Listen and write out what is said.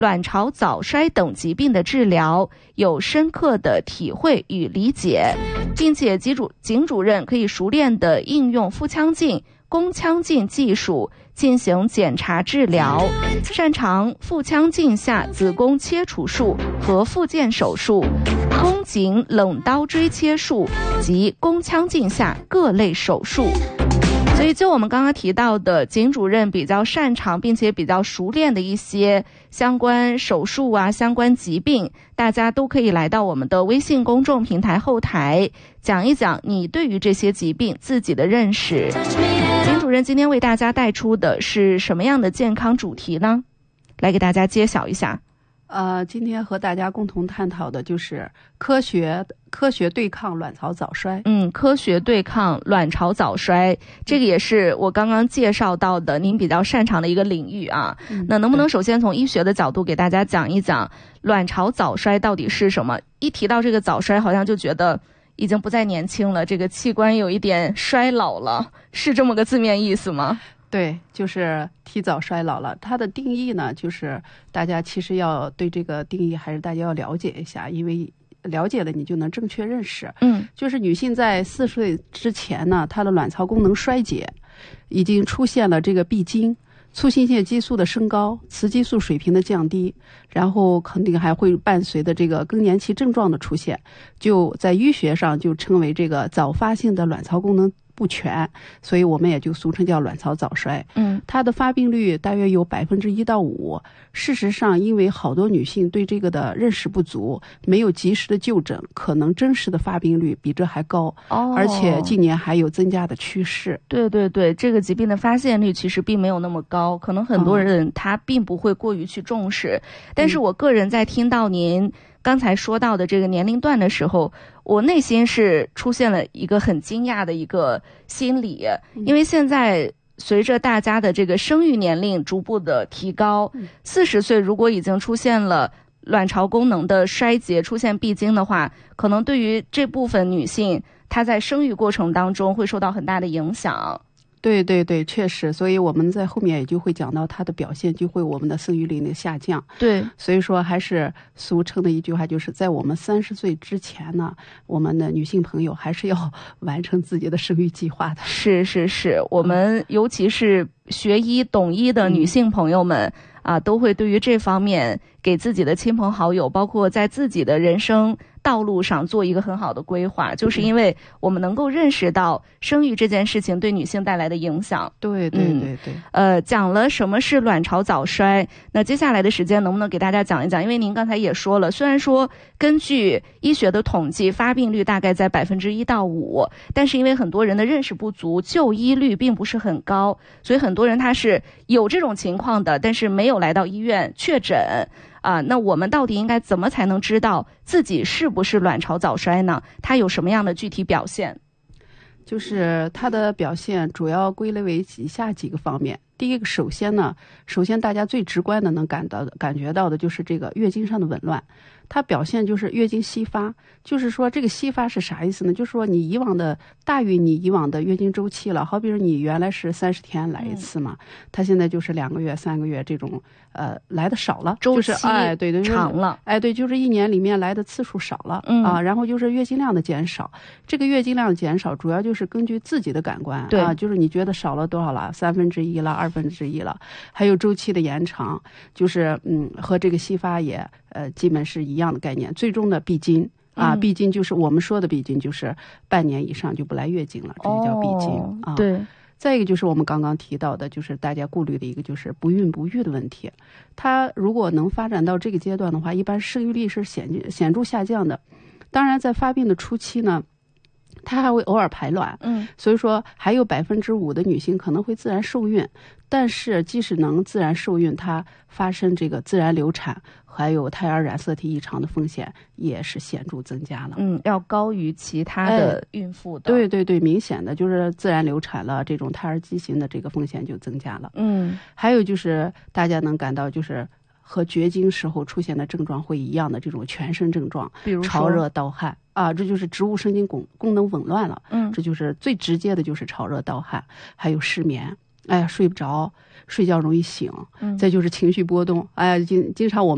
卵巢早衰等疾病的治疗有深刻的体会与理解，并且景主任可以熟练地应用腹腔镜、宫腔镜技术进行检查治疗，擅长腹腔镜下子宫切除术和复健手术、宫颈冷刀锥切术及宫腔镜下各类手术。所以就我们刚刚提到的，景主任比较擅长并且比较熟练的一些相关手术啊、相关疾病，大家都可以来到我们的微信公众平台后台讲一讲你对于这些疾病自己的认识。景主任今天为大家带出的是什么样的健康主题呢？来给大家揭晓一下。 今天和大家共同探讨的就是科学对抗卵巢早衰。 科学对抗卵巢早衰，这个也是我刚刚介绍到的您比较擅长的一个领域啊。那能不能首先从医学的角度给大家讲一讲卵巢早衰到底是什么？一提到这个早衰，好像就觉得已经不再年轻了，这个器官有一点衰老了，是这么个字面意思吗？ 对，就是提早衰老了。它的定义呢，就是大家其实要对这个定义还是大家要了解一下，因为了解了你就能正确认识。就是女性在40岁之前呢，她的卵巢功能衰竭，已经出现了这个闭经、促性腺激素的升高、雌激素水平的降低，然后肯定还会伴随的这个更年期症状的出现，就在医学上就称为这个早发性的卵巢功能不全，所以我们也就俗称叫卵巢早衰。它的发病率大约有1%到5%。事实上，因为好多女性对这个的认识不足，没有及时的就诊，可能真实的发病率比这还高。而且近年还有增加的趋势。 对对对，这个疾病的发现率其实并没有那么高，可能很多人他并不会过于去重视。但是我个人在听到您刚才说到的这个年龄段的时候，我内心是出现了一个很惊讶的一个心理，因为现在随着大家的这个生育年龄逐步的提高，40岁如果已经出现了卵巢功能的衰竭，出现闭经的话，可能对于这部分女性，她在生育过程当中会受到很大的影响。 对对对，确实，所以我们在后面也就会讲到它的表现，就会我们的生育率的下降。 对， 所以说还是俗称的一句话，就是在我们30岁之前呢，我们的女性朋友还是要完成自己的生育计划的。 是是是，我们尤其是学医懂医的女性朋友们都会对于这方面给自己的亲朋好友，包括在自己的人生道路上做一个很好的规划，就是因为我们能够认识到生育这件事情对女性带来的影响。 对对对对。 讲了什么是卵巢早衰，那接下来的时间能不能给大家讲一讲？因为您刚才也说了，虽然说根据医学的统计，发病率大概在1%到5%，但是因为很多人的认识不足，就医率并不是很高，所以很多人他是有这种情况的，但是没有来到医院确诊。那我们到底应该怎么才能知道自己是不是卵巢早衰呢？它有什么样的具体表现？ 就是它的表现主要归类为以下几个方面。第一个，首先大家最直观的能感觉到的就是这个月经上的紊乱。它表现就是月经稀发，就是说这个稀发是啥意思呢？就是说你大于你以往的月经周期了，好比说你原来是30天来一次嘛，它现在就是2个月、3个月这种，来的少了， 周期长了，对，就是1年里面来的次数少了然后就是月经量的减少。这个月经量的减少主要就是根据自己的感官就是你觉得少了多少了，1/3了，1/2了，还有周期的延长，就是和这个稀发也基本是一样的概念。最终的闭经闭经就是我们说的闭经，就是半年以上就不来月经了，这就叫闭经对。 再一个就是我们刚刚提到的，就是大家顾虑的一个就是不孕不育的问题。它如果能发展到这个阶段的话，一般生育率是显著下降的。当然在发病的初期呢，它还会偶尔排卵所以说还有5%的女性可能会自然受孕，但是即使能自然受孕，它发生这个自然流产还有胎儿染色体异常的风险也是显著增加了要高于其他的孕妇的对对对，明显的就是自然流产了，这种胎儿畸形的这个风险就增加了还有就是大家能感到就是和绝经时候出现的症状会一样的这种全身症状， 比如潮热盗汗这就是植物神经功能紊乱了这就是最直接的就是潮热盗汗，还有失眠，睡不着，睡觉容易醒再就是情绪波动经常我们